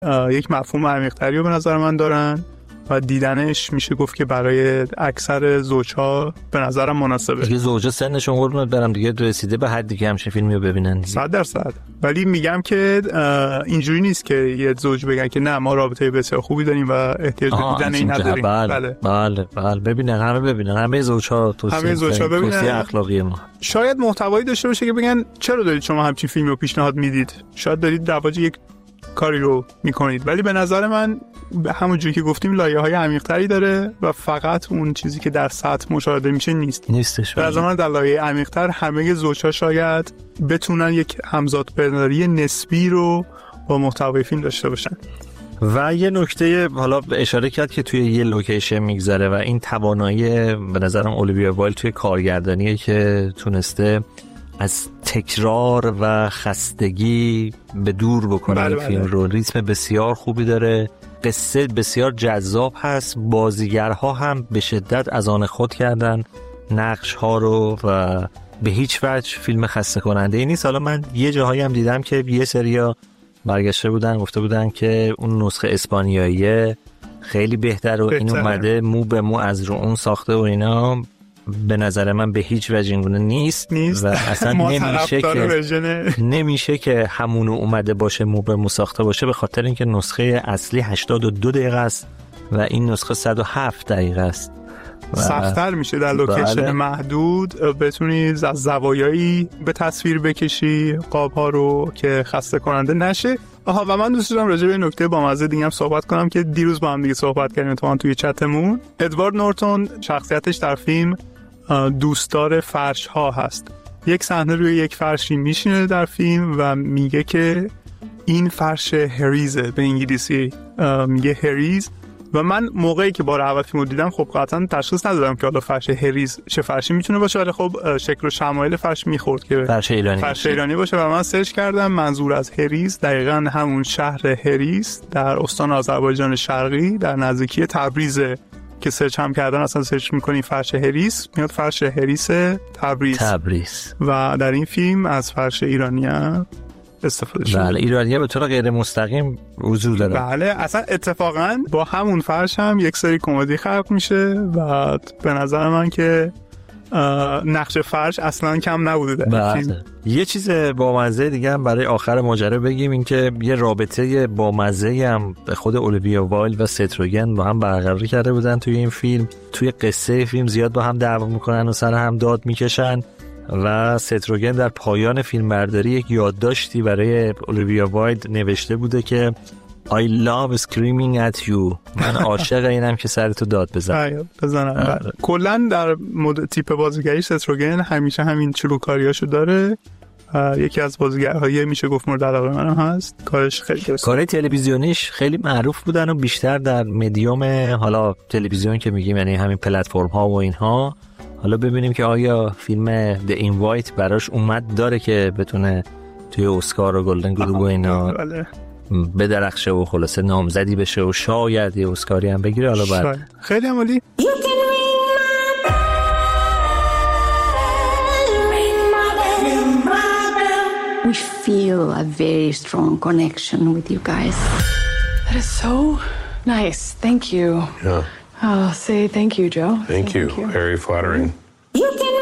یک مفهوم عمیق‌تری رو به نظر من دارن و دیدنش میشه گفت که برای اکثر زوجها به نظرم مناسبه. دیگه زوجا سنشون قربونت برم دیگه رسیده به حدی که همچین فیلمی رو ببینن 100%. ولی میگم که اینجوری نیست که یه زوج بگن که نه ما رابطه بسیار خوبی داریم و احتیاج به دیدن این نداریم. بله ببینن همه زوجها توصیه اخلاقی ما. شاید محتوایی داشته باشه که بگن چرا دارید شما همچین فیلمی رو پیشنهاد میدید، شاید دارید در واقع یک کاری رو میکنید، ولی به نظر من همونجوری که گفتیم لایه‌های عمیق‌تری داره و فقط اون چیزی که در سطح مشاهده میشه نیستش. به نظر من در لایه عمیق‌تر همه زوجها شاید بتونن یک همزادپنداری نسبی رو با محتوای فیلم داشته باشن. و یه نکته حالا اشاره کرد که توی یه لوکیشن میگذره و این توانایی به نظرم الیویا وایلد توی کارگردانیه که تونسته از تکرار و خستگی به دور بکنه فیلم رو. ریتم بسیار خوبی داره، قصه بسیار جذاب هست، بازیگرها هم به شدت از آن خود کردن نقش ها رو و به هیچ وجه فیلم خسته کننده ای نیست. حالا من یه جاهایی هم دیدم که یه سریا برگشته بودن گفته بودن که اون نسخه اسپانیایی خیلی بهتر و این اومده مو به مو از رو اون ساخته و اینا. به نظر من به هیچ وجه اینگونه نیست و اصلا نمیشه که همونو اومده باشه مو به مو ساخته باشه، به خاطر اینکه نسخه اصلی 82 دقیقه است و این نسخه 107 دقیقه است. سخت‌تر میشه در لوکیشن محدود بتونی از زوایایی به تصویر بکشی قاب‌ها رو که خسته کننده نشه. و من دوست دارم راجع به نکته بامزه دیگه هم صحبت کنم که دیروز با هم دیگه صحبت کردیم توی چتمون. ادوارد نورتون شخصیتش در فیلم دوستدار فرش ها هست. یک صحنه روی یک فرشی میشینه در فیلم و میگه که این فرش هریزه، به انگلیسی میگه هریز. و من موقعی که بار اول فیلمو دیدم خب قطعا تشخیص ندادم که حالا فرش هریز چه فرشی میتونه باشه، ولی خب شکل و شمایل فرش میخورد که فرش ایرانی باشه و من سرچ کردم منظور از هریز دقیقاً همون شهر هریز در استان آذربایجان شرقی در نزدیکی تبریزه که سرچ هم کردن اصلا سرچ میکنی فرش هریس میاد فرش هریس تبریز و در این فیلم از فرش ایرانی هم استفاده شده. بله ایرانی‌ها به طور غیر مستقیم حضور دارن. بله اصلا اتفاقا با همون فرش هم یک سری کمدی خلق میشه و به نظر من که نقش فرش اصلا کم نبوده در فیلم. یه چیز بامزه دیگه هم برای آخر ماجرا بگیم، این که یه رابطه بامزه هم خود الیویا وایلد و ست روگن با هم برقرار کرده بودن توی این فیلم. توی قصه فیلم زیاد با هم دعوا میکنن و سر هم داد میکشن و ست روگن در پایان فیلم برداری یک یادداشتی برای الیویا وایلد نوشته بوده که I love screaming at you. من عاشق اینم که سرتو داد بزنم. کلا در تیپ بازیگری ست روگن همیشه همین چلوکاریاشو داره. یکی از بازیگرهای میشه گفت مورد علاقه منم هست. کارش خیلی کارهای تلویزیونیش خیلی معروف بودن و بیشتر در مدیوم حالا تلویزیون که میگیم یعنی همین پلتفرم ها و اینها. حالا ببینیم که آیا فیلم The Invite براش اومد داره که بتونه توی اسکار و گلدن گلوب و اینا بدرخشه و خلاصه نامزدی بشه و شاید یه اسکاری هم بگیره. حالا بعد خیلی عالی. We feel a very strong connection with you guys. That is so nice. Thank you. Yeah. I'll say thank you, Joe. Thank you. Very flattering.